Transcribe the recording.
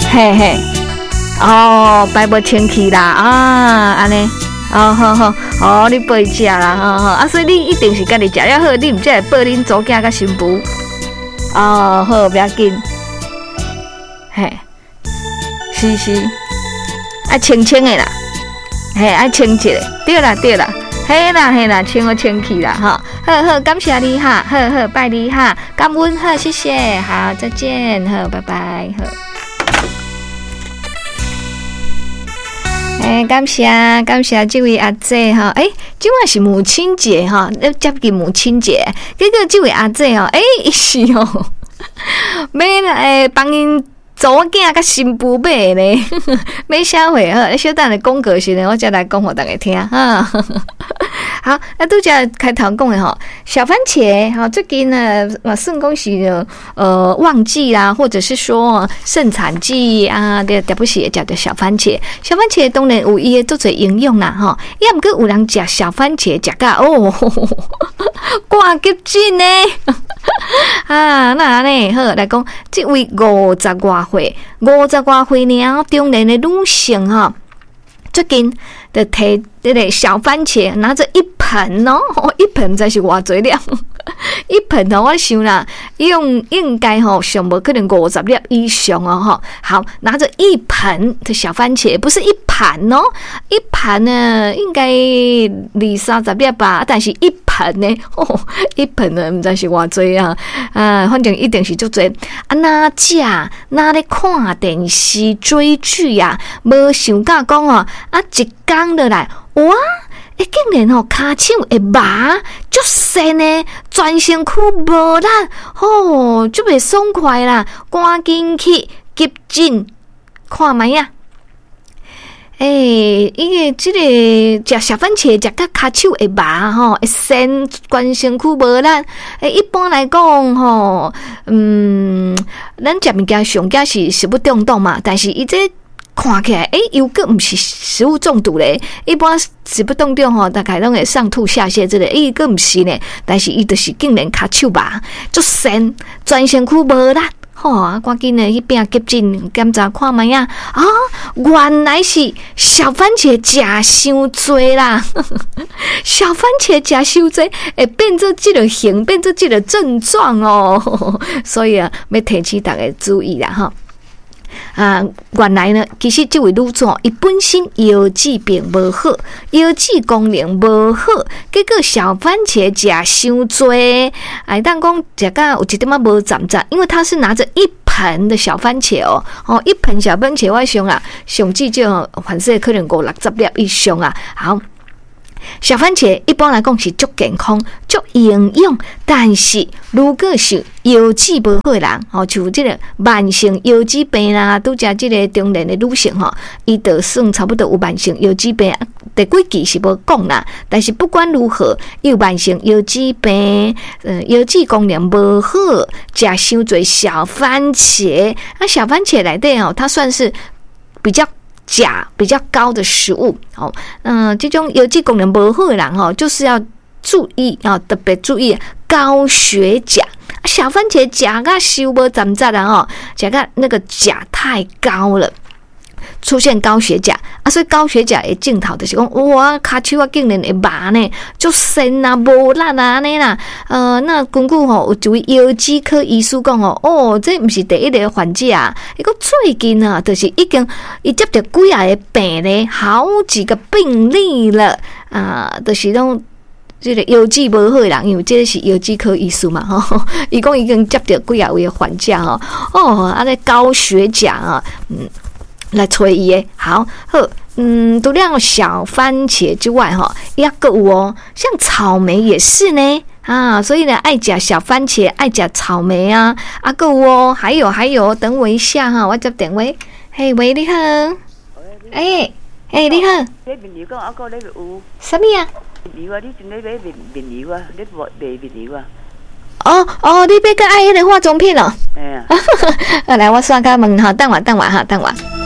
嘿嘿，哦，排无清气啦啊，安尼，哦好好，哦你陪食啦，好好啊，所以你一定是家己食了好，你毋才会报恁祖囝甲新妇。哦，好，不要紧，嘿，是是，爱清清的啦，嘿，爱清一下，对啦对啦。嘿啦嘿啦，清好清气啦哈，好好感谢你哈，好好拜你哈，感恩好，谢谢，好再见，好拜拜，好。感谢这位阿姐哈，今晚是母亲节哈，要接近母亲节，结果这位阿姐哦，伊是哦，要来帮因。祖囝甲新妇买咧，买啥货好？小等下讲个时呢，我再来讲互大家听哈。好，拄则开头讲的吼，小番茄哈，最近呢，算讲是旺季啦，或者是说盛产季啊，特别是食着小番茄。小番茄当然有伊的足侪营养啦，吼，也毋过有人食小番茄食到哦，挂急诊呢。啊，那呢好来讲，这位50多岁呢，中年的女性哈，最近就摕这个小番茄，拿着一盆哦，一盆才是偌侪量，一盆哦，我想啦，应该吼上无可能50粒以上哦哈。好，拿着一盆的小番茄，不是一盘哦，一盘呢应该20-30粒吧，但是一盆呢，一盆呢，唔知是偌侪啊，反正一定是足侪。啊，哪食，哪咧看电视追剧啊，无想到讲哦，啊一天落来，哇！竟然吼骹手会麻，足酸呢，全身躯无力，足袂爽快啦，赶紧去急诊看卖啊！因为这个食小番茄食到骹手会麻吼，会酸，全身躯无力。一般来讲吼，咱食物件上惊是食不中毒嘛，但是伊这看起来，又个毋是食物中毒咧。一般食不中毒吼，大概拢会上吐下泻之类，个毋是呢。但是伊就是竟然骹手麻，足酸，全身躯无力。赶紧的去病急诊检查看卖啊！原来是小番茄食伤多啦，小番茄食伤多会变做这个形，变做这个症状哦。所以啊，要提起大家注意啦原来呢，其实这位女主伊本身腰子并无好，腰子功能无好，结果小番茄食伤多，当讲食到有一点仔无站站，因为他是拿着一盆的小番茄哦，一盆小番茄我想啦，上至少反正可能50-60粒以上啊，好。小番茄一般来讲是足健康、足营养，但是如果是腰子无好的人，像这个慢性腰子病啦，拄则这个中年的女性伊就算差不多有慢性腰子病，第几期是无讲啦。但是不管如何，有慢性腰子病，腰子功能无好，食伤多小番茄，小番茄内底它算是比较钾比较高的食物这种腰子功能不好的人就是要注意特别注意高血钾。小番茄钾个收无站站啦钾个那个钾太高了，出现高血钾所以高血钾的镜头就是讲，哇，骹手竟然会麻呢，足酸啊，无力啊，安尼啦。那根据有一位腰子科医师讲这不是第一个患者啊，伊个最近就是已经接到几啊个病咧，好几个病例了就是讲。这个腰子无好的人，因为这是腰子科医师嘛，伊讲已经接到几啊位患者那高血钾来催伊的。好，除了小番茄之外也还有像草莓也是呢所以呢，爱食小番茄，爱食草莓啊，还有，等我一下我接电话。嘿，喂，你好。你好。你面油讲你有什么啊？面油啊，你真咧买面油啊？你卖面油啊？你买个爱迄个化妆品哦。来，我刷个问等我。